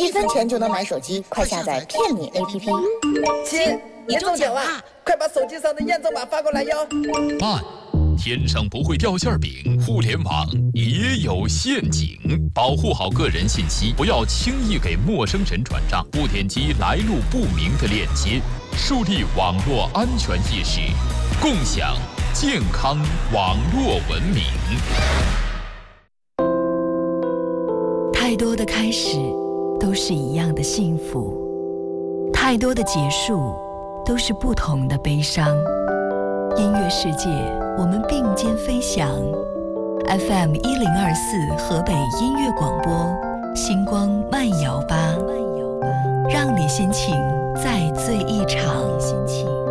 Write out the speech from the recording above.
1分钱就能买手机，快下载骗你 APP。 亲，你中奖啦！快把手机上的验证码发过来哟。 慢，天上不会掉馅饼，互联网也有陷阱，保护好个人信息，不要轻易给陌生人转账，不点击来路不明的链接，树立网络安全意识，共享健康网络文明。 太多的开始都是一样的幸福，太多的结束都是不同的悲伤。音乐世界，我们并肩飞翔。FM 1024河北音乐广播，星光慢摇吧，让你心情再醉一场。